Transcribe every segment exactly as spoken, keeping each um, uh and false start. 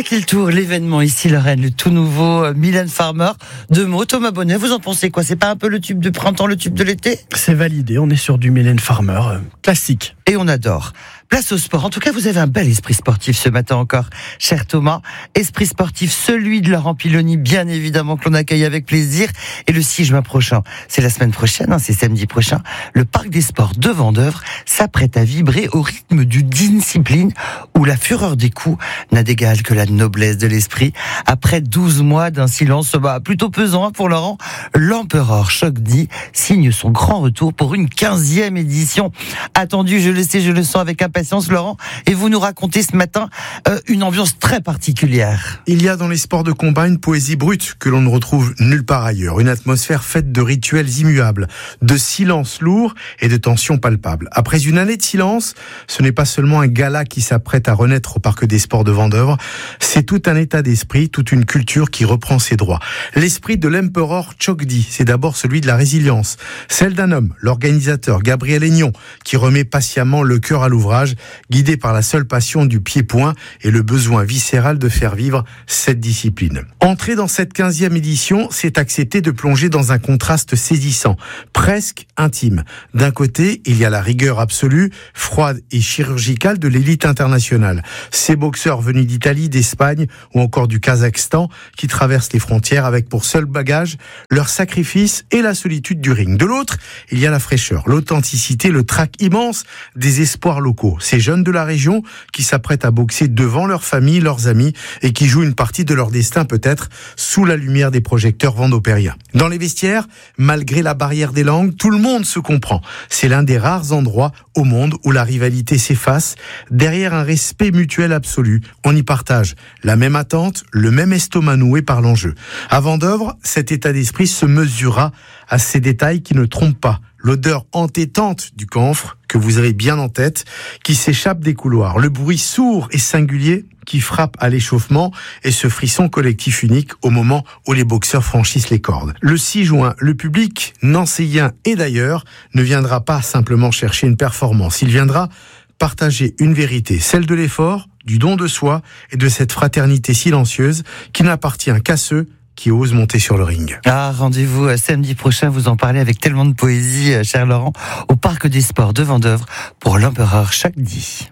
Kill Tour, l'événement ici Lorraine, le tout nouveau euh, Mylène Farmer. Deux mots, Thomas Bonnet, vous en pensez quoi? C'est pas un peu le tube de printemps, le tube de l'été? C'est validé, on est sur du Mylène Farmer, euh, classique. Et on adore. Place au sport. En tout cas, vous avez un bel esprit sportif ce matin encore, cher Thomas. Esprit sportif, celui de Laurent Piloni, bien évidemment, que l'on accueille avec plaisir. Et le six juin prochain, c'est la semaine prochaine, hein, c'est samedi prochain, le Parc des Sports de Vendeuvre s'apprête à vibrer au rythme d'une discipline où la fureur des coups n'a d'égal que la noblesse de l'esprit. Après douze mois d'un silence bah, plutôt pesant hein, pour Laurent, l'Empereur Chokdi signe son grand retour pour une quinzième édition. Attendu, je le sais, je le sens avec impatience, Laurent, et vous nous racontez ce matin euh, une ambiance très particulière. Il y a dans les sports de combat une poésie brute que l'on ne retrouve nulle part ailleurs, une atmosphère faite de rituels immuables, de silence lourd et de tensions palpables. Après une année de silence, ce n'est pas seulement un gala qui s'apprête à renaître au Parc des Sports de Vendeuvre, c'est tout un état d'esprit, toute une culture qui reprend ses droits. L'esprit de l'Empereur Chokdi, c'est d'abord celui de la résilience, celle d'un homme, l'organisateur Gabriel Aignon, qui remet patiemment le cœur à l'ouvrage, guidé par la seule passion du pied-point et le besoin viscéral de faire vivre cette discipline. Entrer dans cette quinzième édition, c'est accepter de plonger dans un contraste saisissant, presque intime. D'un côté, il y a la rigueur absolue, froide et chirurgicale de l'élite internationale. Ces boxeurs venus d'Italie, d'Espagne ou encore du Kazakhstan qui traversent les frontières avec pour seul bagage leur sacrifice et la solitude du ring. De l'autre, il y a la fraîcheur, l'authenticité, le trac immense des espoirs locaux. Ces jeunes de la région qui s'apprêtent à boxer devant leur famille, leurs amis et qui jouent une partie de leur destin peut-être sous la lumière des projecteurs vendopériens. Dans les vestiaires, malgré la barrière des langues, tout le monde se comprend. C'est l'un des rares endroits au monde où la rivalité s'efface derrière un respect mutuel absolu. On y partage la même attente, le même estomac noué par l'enjeu. À Vendeuvre, cet état d'esprit se mesura à ces détails qui ne trompent pas. L'odeur entêtante du camphre, que vous avez bien en tête, qui s'échappe des couloirs. Le bruit sourd et singulier qui frappe à l'échauffement et ce frisson collectif unique au moment où les boxeurs franchissent les cordes. Le six juin, le public, nancéien et d'ailleurs, ne viendra pas simplement chercher une performance. Il viendra partager une vérité, celle de l'effort, du don de soi et de cette fraternité silencieuse qui n'appartient qu'à ceux qui osent monter sur le ring. Ah, rendez-vous euh, samedi prochain, vous en parlez avec tellement de poésie, euh, cher Laurent, au Parc des Sports de Vendeuvre pour l'Empereur Chokdi.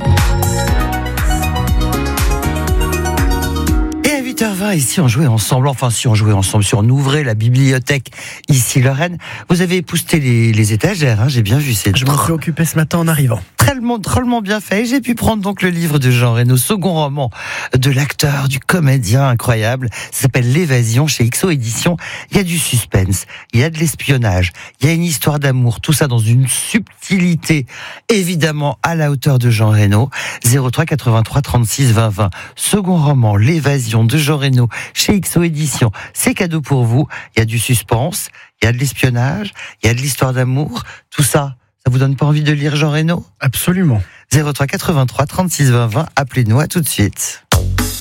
Et à huit heures vingt, ici, on jouait ensemble, enfin si on jouait ensemble, si on ouvrait la bibliothèque ici, Lorraine, vous avez épousseté les, les étagères, hein, j'ai bien vu. C'est Je m'en suis occupé ce matin en arrivant. Drôlement, drôlement bien fait. J'ai pu prendre donc le livre de Jean Reno, second roman de l'acteur, du comédien incroyable. Ça s'appelle L'évasion chez X O Éditions. Il y a du suspense, il y a de l'espionnage, il y a une histoire d'amour. Tout ça dans une subtilité, évidemment à la hauteur de Jean Reno. zéro trois quatre-vingt-trois trente-six vingt vingt. Second roman, L'évasion de Jean Reno chez X O Éditions. C'est cadeau pour vous. Il y a du suspense, il y a de l'espionnage, il y a de l'histoire d'amour. Tout ça. Ça vous donne pas envie de lire Jean Reno? Absolument. zéro trois quatre-vingt-trois trente-six vingt vingt, appelez-nous, à tout de suite.